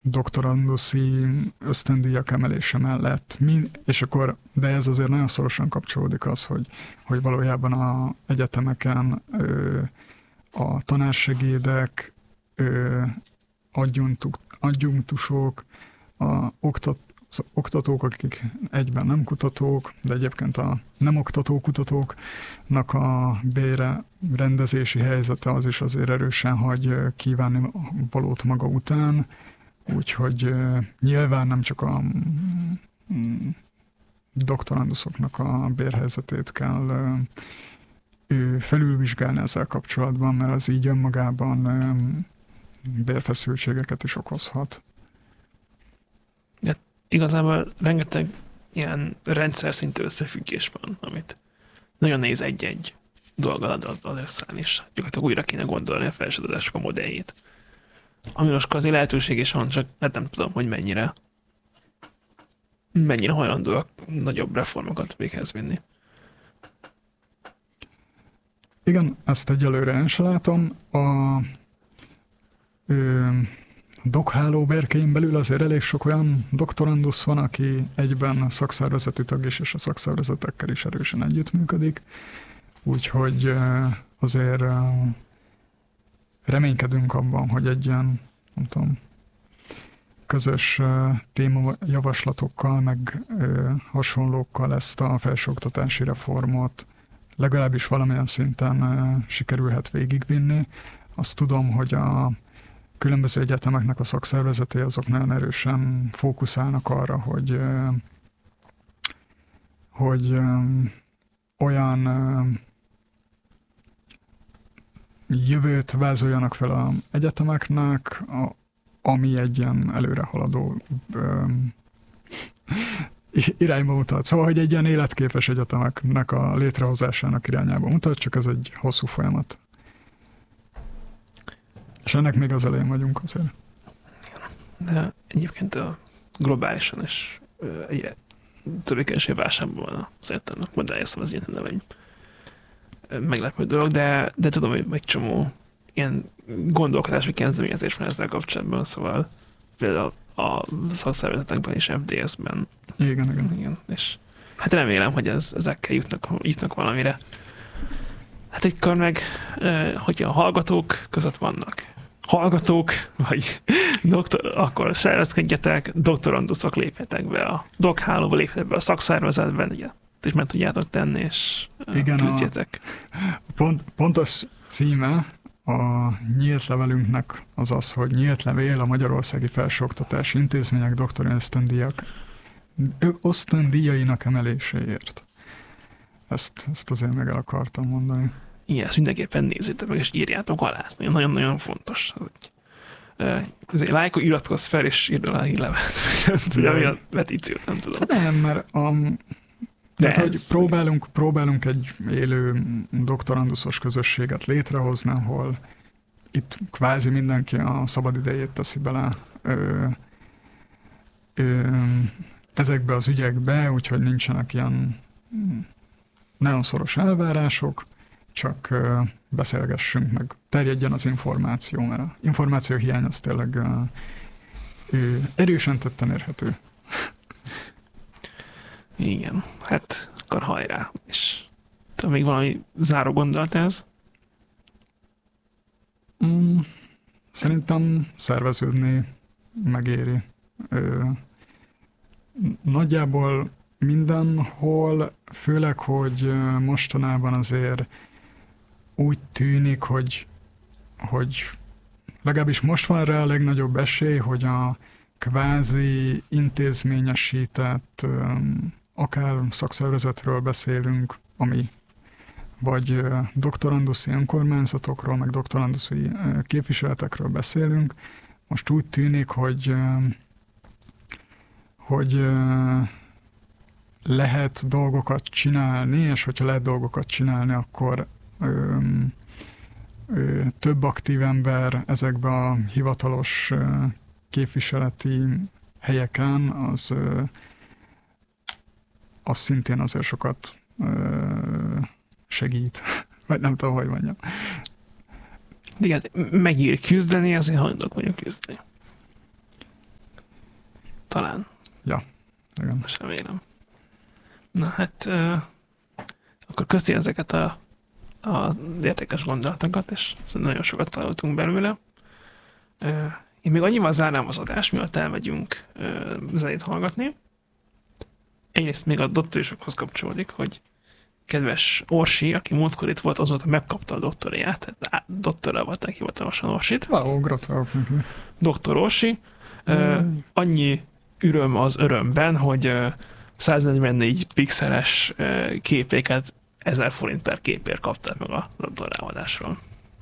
doktoranduszi ösztöndíjak emelése mellett. És akkor, de ez azért nagyon szorosan kapcsolódik az, hogy valójában a egyetemeken a tanársegédek, adjunktusok, az oktatók, akik egyben nem kutatók, de egyébként a nem oktató kutatóknak a bére rendezési helyzete az is azért erősen hagy kívánni valót maga után, úgyhogy nyilván nem csak a doktoranduszoknak a bérhelyzetét kell felülvizsgálni ezzel kapcsolatban, mert az így önmagában bérfeszültségeket is okozhat. De igazából rengeteg ilyen rendszer szintű összefüggés van, amit nagyon nehéz egy-egy dolgal ad összeállni, és gyakorlatilag újra kéne gondolni a felsőoktatások a modelljét. Ami most azért lehetőség is van, csak hát nem tudom, hogy mennyire hajlandóak nagyobb reformokat véghez vinni. Igen, ezt egyelőre én se látom. A dokháló berkein belül azért elég sok olyan doktorandusz van, aki egyben szakszervezeti tag is, és a szakszervezetekkel is erősen együttműködik. Úgyhogy azért reménykedünk abban, hogy egy ilyen, nem tudom, közös témajavaslatokkal, meg hasonlókkal ezt a felsőoktatási reformot legalábbis valamilyen szinten sikerülhet végigvinni. Azt tudom, hogy a különböző egyetemeknek a szakszervezetei azok nagyon erősen fókuszálnak arra, hogy olyan jövőt vázoljanak fel az egyetemeknek, ami egy ilyen előrehaladó irányba mutat. Szóval, hogy egy ilyen életképes egyetemeknek a létrehozásának irányába mutat, csak ez egy hosszú folyamat. És ennek még az elején vagyunk azért. De egyébként globálisan is egyre törékenység válságban van az egyetemnek modellje, szóval ez ilyen nem egy meglepő dolog, de tudom, hogy egy csomó ilyen gondolkodási kezdeményezés van ezzel kapcsolatban, szóval például a szakszervezetekben és FDS-ben. Igen. És hát remélem, hogy ezekkel jutnak valamire. Hát egykor meg, hogyha a hallgatók között vannak hallgatók, vagy akkor szervezkedjetek, doktoranduszok lépjetek be a dokhálóba, lépjetek be a szakszervezetben, ugye, és meg tudjátok tenni, és küzdjetek. Pontos címe a nyílt levelünknek az az, hogy nyílt levél a magyarországi felsőoktatási intézmények doktori ösztöndíjainak emeléséért. Ezt azért meg el akartam mondani. Igen, ezt mindenképpen nézzétek meg, és írjátok alá. Nagyon-nagyon fontos. Azért lájkol, iratkozz fel, és írd alá a hírlevelet. Ugye a petíciót, nem tudom. Nem, mert hogy próbálunk egy élő doktoranduszos közösséget létrehozni, ahol itt kvázi mindenki a szabadidejét teszi bele ezekbe az ügyekbe, úgyhogy nincsenek ilyen nagyon szoros elvárások, csak beszélgessünk meg, terjedjen az információ, mert a információ hiány az tényleg erősen tetten érhető. Igen, hát akkor hajrá. És tudom, még valami záró gondolat ez? Szerintem szerveződni megéri. Nagyjából mindenhol, főleg, hogy mostanában azért úgy tűnik, hogy legalábbis most van rá a legnagyobb esély, hogy a kvázi intézményesített akár szakszervezetről beszélünk, ami vagy doktoranduszi önkormányzatokról, meg doktoranduszi képviseletekről beszélünk. Most úgy tűnik, hogy lehet dolgokat csinálni, és hogyha lehet dolgokat csinálni, akkor több aktív ember ezekbe a hivatalos képviseleti helyeken, az szintén azért sokat segít. Vagy nem tudom, hogy mondjam. Igen, megír küzdeni, azért hajlandók vagyunk küzdeni. talán. Ja, igen. Most remélem. Na hát, akkor köszi ezeket az értékes gondolatokat, és nagyon sokat találtunk belőle. Én még annyival zárnám az adást, mielőtt elmegyünk zenét hallgatni. Egyrészt még a doktorisokhoz kapcsolódik, hogy kedves Orsi, aki múltkor itt volt, azóta megkapta a doktoriát, tehát doktorra volt neki hivatalosan Orsit. Gratulálok neki. Doktor Orsi. Annyi öröm az örömben, hogy 144 pixeles képéket 1000 forint per képért kapták meg a doktorálvadásról.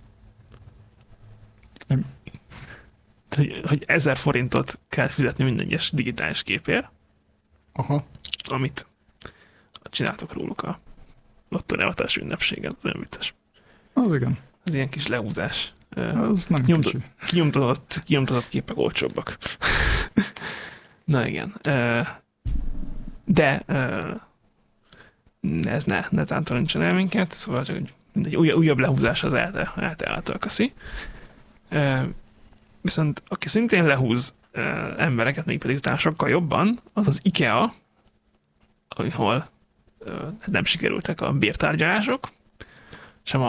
Hogy 1000 forintot kell fizetni minden egyes digitális képért, Aha. amit csináltok róluk a doktorálvadás ünnepséget. Ez nagyon vicces. Az igen. Ez ilyen kis lehúzás. Az nem kicsi. Kinyomtatott képek olcsóbbak. Na igen. De ez ne tántorítson el minket, szóval csak egy újabb lehúzás az által köszi. Viszont aki szintén lehúz embereket, még pedig utána sokkal jobban, az az IKEA, ahol nem sikerültek a bértárgyalások, sem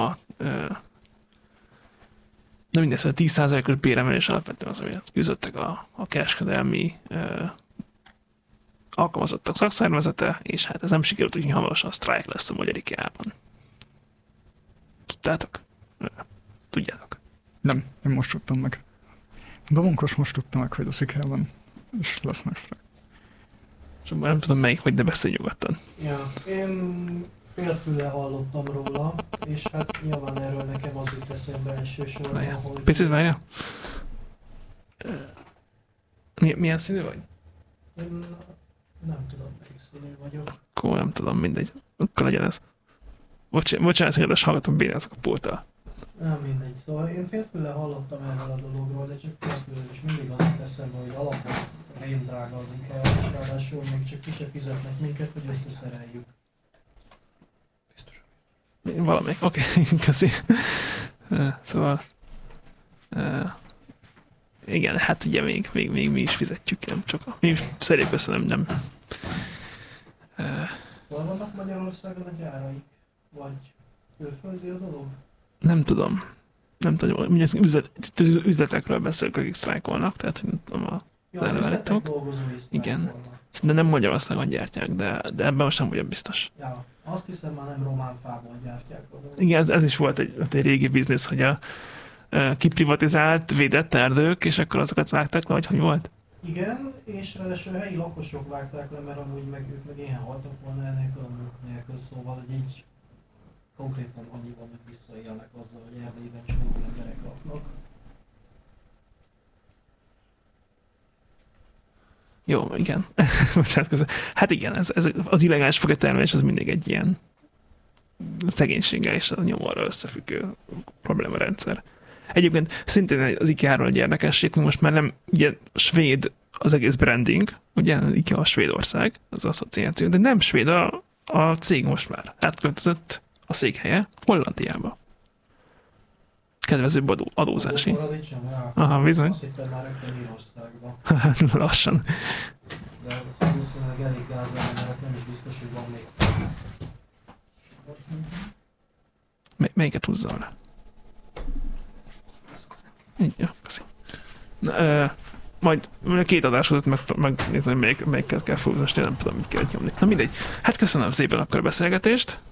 de mindez, 10%-os béremelés alapvetően az, amit küzdöttek a kereskedelmi alkalmazottak szakszervezete, és hát ez nem sikerült, hogy hamarosan sztrájk lesz a magyar IKEA-ban. Tudtátok? Tudjátok? Nem, én most tudtam meg. De munkos most tudta meg, hogy az IKEA-ban és lesznek sztrájk. És nem tudom melyik, hogy de beszélj nyugodtan. Ja, én félfülle hallottam róla, és hát nyilván erről nekem az jut eszembe elsősorban, hogy... Picit várja? Milyen színű vagy? Én nem tudom, melyik színű vagyok. Akkor nem tudom, mindegy. Akkor legyen ez. Bocsánat, hogy a hallgatom bénázok a pulttal. Nem mindegy, szóval én félfülle hallottam erről a dologról, de csak félfülle, és mindig az jut eszembe, hogy alapban rémdrága az IKEA, és ráadásul még csak ki se fizetnek minket, hogy összeszereljük. Valamelyik, oké, köszi. Szóval igen, hát ugye még mi is fizetjük, nem csak mi is szerjük össze, nem. Hol vannak Magyarországon a gyáraik? Vagy külföldi a dolog? Nem tudom. Üzletekről beszélünk, akik sztrájkolnak, tehát nem a üzletek dolgozói igen. De nem Magyarországon gyártják, de ebben most nem vagyok biztos. Ja, azt hiszem már nem román fából gyártják. Igen, ez is volt egy régi biznisz, hogy a kiprivatizált, védett erdők, és akkor azokat vágták le, hogy volt? Igen, és ráadásul helyi lakosok vágták le, mert amúgy ők meg ilyen haltak volna enélkül a munka nélkül, szóval hogy így konkrétan annyiban, hogy visszaélnek azzal, hogy Erdélyben csomó emberek laknak. Jó, igen. Hát igen, ez az illegális fagyatermelés az mindig egy ilyen szegénységgel és a nyomorral összefüggő problémarendszer. Egyébként szintén az IKEA-ról egy érdekesség, hogy most már nem ugye svéd az egész branding, ugye IKEA a Svédország, az asszociáció, de nem svéd a cég most már. Átköltözött a székhelye Hollandiába. Kedvezőbb adózási. Aha, bizony. Azt hittem már rögtön Írországban. Lassan. De valószínűleg elég gázel, mert nem is biztos, hogy van még. Melyiket húzzam le? Így, jó, köszi. Majd két adás előtt megnézem, hogy melyiket kell fúzni, most én nem tudom, mit kell nyomni. Na mindegy. Hát köszönöm szépen akkor a beszélgetést.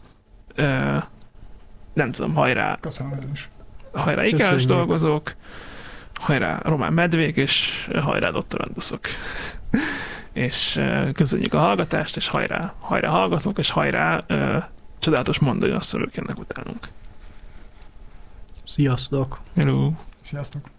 Nem tudom, hajrá. Köszönöm is. Hajrá IKEA-s dolgozók, hajrá román medvék, és hajrá doktoranduszok. És köszönjük a hallgatást, és hajrá hallgatók, és hajrá csodálatos mondani, azt szörők jönnek utánunk. Sziasztok! Hello! Sziasztok!